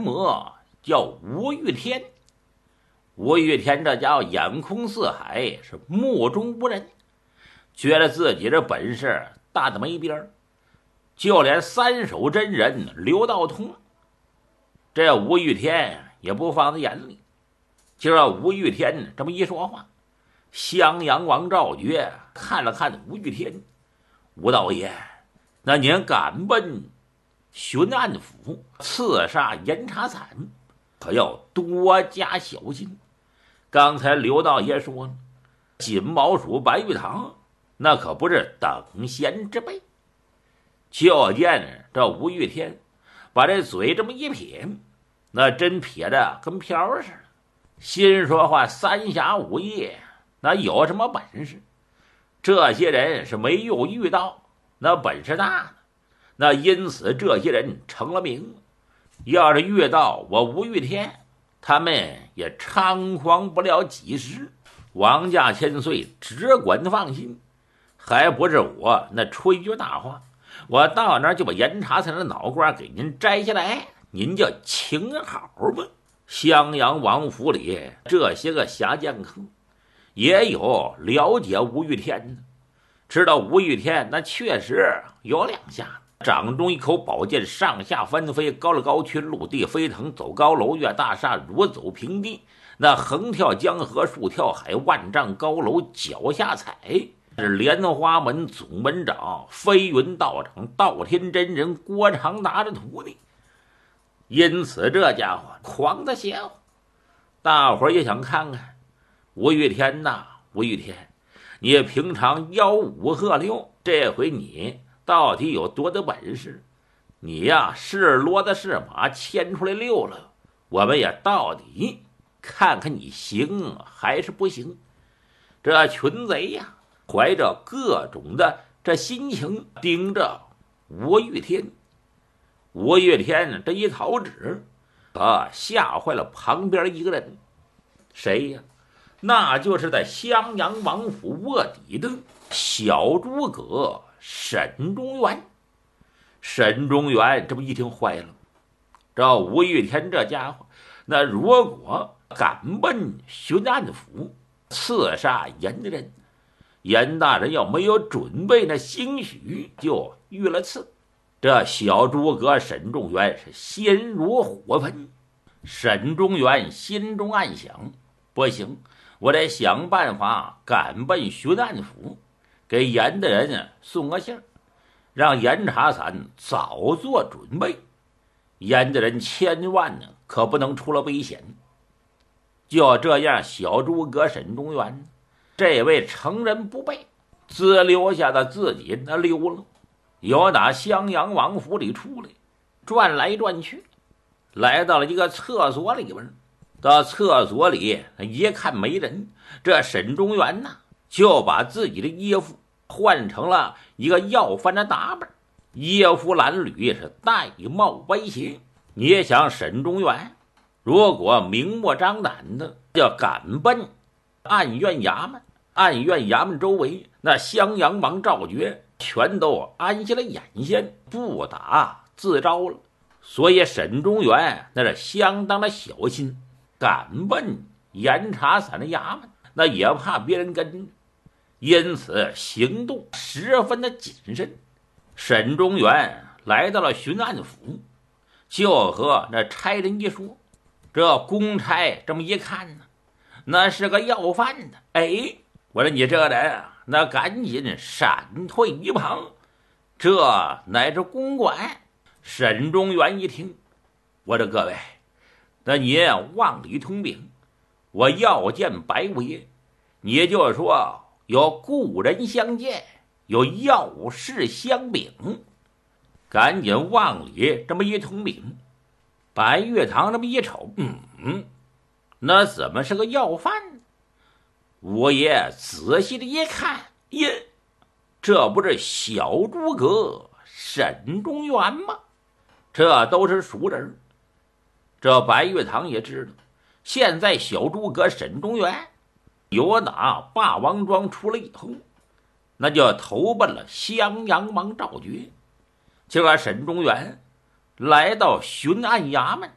魔叫吴玉天。吴玉天这家伙眼空四海，是目中无人，觉得自己这本事大的没边儿，就连三手真人刘道通，这吴玉天也不放在眼里。就让吴玉天这么一说话，襄阳王赵觉看了看吴玉天，吴道爷，那您敢奔巡按府刺杀严查伞，可要多加小心。刚才刘道爷说了，锦毛鼠白玉堂那可不是等闲之辈。就见这吴玉天把这嘴这么一撇，那真撇的跟瓢似的，心说话三侠五义那有什么本事？这些人是没有遇到那本事大的，那因此这些人成了名。要是遇到我吴玉天，他们也猖狂不了几时。王家千岁只管放心，还不是我那吹句大话，我到那儿就把严查伞的脑瓜给您摘下来，您就请好吧。襄阳王府里这些个侠剑客也有了解吴玉天的，知道吴玉天那确实有两下，掌中一口宝剑上下翻飞，高了高去，陆地飞腾，走高楼越大厦，如走平地，那横跳江河，竖跳海，万丈高楼脚下踩，是莲花门总门长飞云道长道天真人郭长达的徒弟。因此这家伙狂的邪乎，大伙儿也想看看吴玉天呐，吴玉天，你平常吆五喝六，这回你到底有多大本事？你呀是骡子是马牵出来溜了，我们也到底看看你行还是不行。这群贼呀怀着各种的这心情盯着吴玉天。吴玉天这一讨指，吓坏了旁边一个人。谁呀？那就是在襄阳王府卧底的小诸葛沈中原。沈中原这么一听坏了，这吴玉天这家伙，那如果敢奔巡按府刺杀严人，严大人要没有准备，那兴许就遇了刺。这小诸葛沈中原是心如火焚。沈中原心中暗想，不行，我得想办法赶奔巡按府，给严大人送个信儿，让严查伞早做准备。严大人千万可不能出了危险。就这样，小诸葛沈中原这位成人不备，自留下的自己那溜了，由打襄阳王府里出来，转来转去，来到了一个厕所里边。到厕所里一看没人，这沈中原呢就把自己的衣服换成了一个要饭的打扮，衣服褴褛，是戴帽歪斜。你也想沈中原如果明目张胆的要赶奔按院衙门，按院衙门周围那襄阳王赵觉全都安下了眼线，不打自招了。所以沈中原那是相当的小心，赶奔严查伞的衙门，那也怕别人跟着，因此行动十分的谨慎。沈中原来到了巡按府，就和那差人一说，这公差这么一看呢，那是个要饭的。哎，我说你这人啊，那赶紧闪退一旁，这乃是公馆。沈中原一听，我说各位，那您望里通禀，我要见白无爷，你就说有故人相见，有要事相禀。赶紧往里这么一通禀。白玉堂这么一瞅，那怎么是个要饭呢？我爷仔细的一看，耶，这不是小诸葛沈中原吗？这都是熟人。这白玉堂也知道，现在小诸葛沈中原由打霸王庄出来以后，那就投奔了襄阳王赵觉。这个沈中原来到巡按衙门，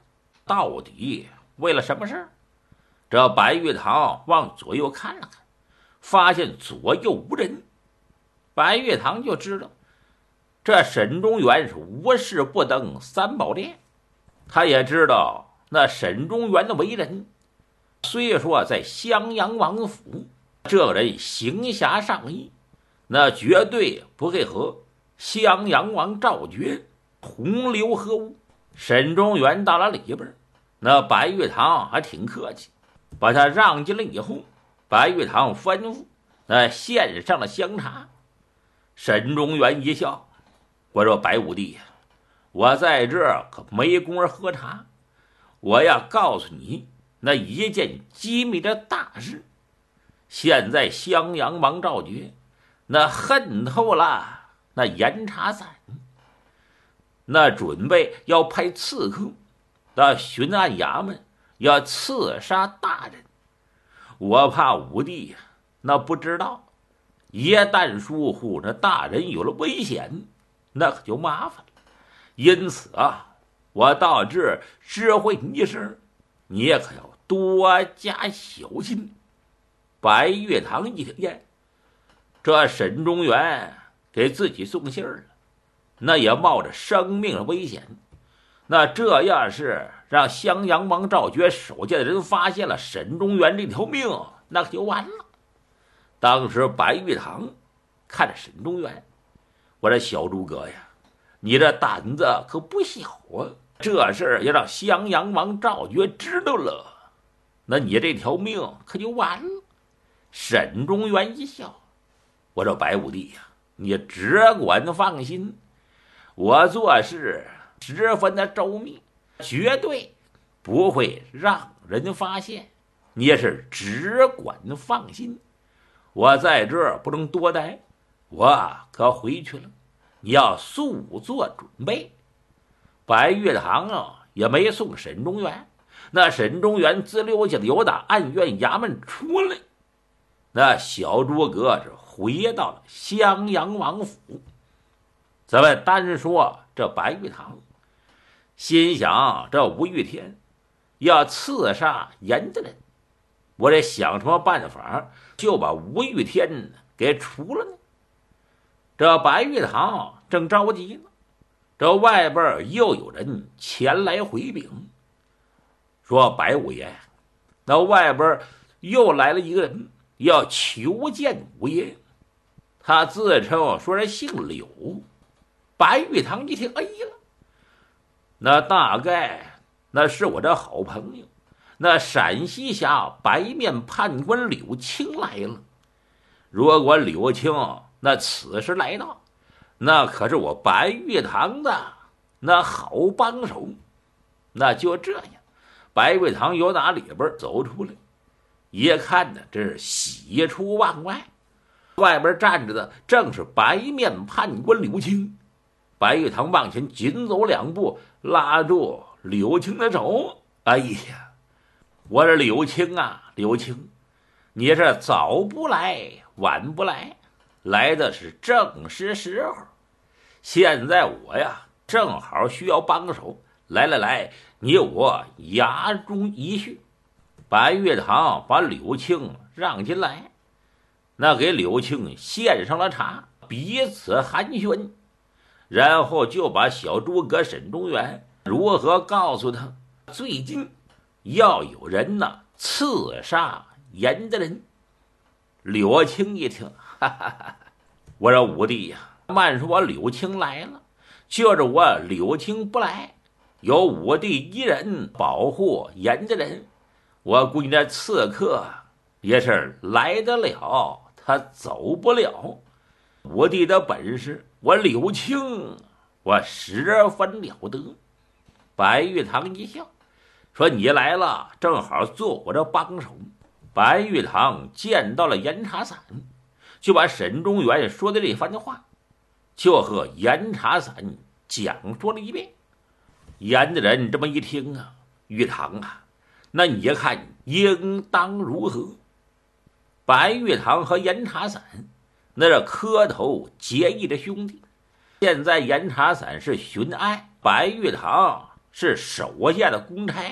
到底为了什么事？这白玉堂往左右看了看，发现左右无人。白玉堂就知道这沈中原是无事不登三宝殿。他也知道那沈中原的为人，虽说在襄阳王府，这人行侠仗义，那绝对不会和襄阳王赵觉同流合污。沈中原到了里边，那白玉堂还挺客气，把他让进来以后，白玉堂吩咐那献上了香茶。沈中原一笑，我说白武帝，我在这儿可没工夫喝茶，我要告诉你那一件机密的大事。现在襄阳王赵觉那恨透了那严查散，那准备要派刺客到巡按衙门，要刺杀大人。我怕武帝呀，那不知道，一旦疏忽，那大人有了危险，那可就麻烦了。因此啊，我到这儿知会你一声，你也可要多加小心。白玉堂一听见这沈中原给自己送信了，那也冒着生命的危险。那这要是让襄阳王赵觉手下的人发现了沈中原这条命，那可就完了。当时白玉堂看着沈中原，我说小诸葛呀，你这胆子可不小啊！这事儿要让襄阳王赵觉知道了，那你这条命可就完了。沈中原一笑，我说白武帝呀，你只管放心，我做事十分的周密，绝对不会让人发现。你也是只管放心，我在这儿不能多待，我可回去了，你要速做准备。白玉堂啊也没送沈中原，那沈中原滋溜就由打案院衙门出来，那小诸葛是回到了襄阳王府。咱们单说这白玉堂，心想这吴玉天要刺杀严家人，我得想什么办法就把吴玉天给除了呢？这白玉堂正着急呢，这外边又有人前来回禀，说白五爷，那外边又来了一个人要求见五爷，他自称说是姓柳。白玉堂一听，哎呀，那大概那是我这好朋友，那陕西辖白面判官柳青来了。如果柳青那此时来到，那可是我白玉堂的那好帮手。那就这样，白玉堂由打里边走出来，一看呢，这是喜出望外，外边站着的正是白面判官柳青。白玉堂往前紧走两步，拉住柳青的手，哎呀，我说柳青啊，柳青，你这早不来晚不来，来的是正是时候。现在我呀正好需要帮手，来，你我衙中一叙。白玉堂把柳青让进来，那给柳青献上了茶，彼此寒暄，然后就把小诸葛沈中原如何告诉他最近要有人呢刺杀严家人。柳青一听，哈哈哈，我说武帝呀，慢说我柳青来了，就是我柳青不来，有武帝一人保护严家人，我估计这刺客也是来得了，他走不了。武帝的本事，我柳青我十分了得。白玉堂一笑，说你来了，正好做我这帮手。白玉堂见到了严查散，就把沈中原说的这番话就和严查散讲说了一遍。严的人这么一听啊，玉堂啊，那你看应当如何？白玉堂和严查散那是磕头结义的兄弟，现在严查散是巡按，白玉堂是手下的公差，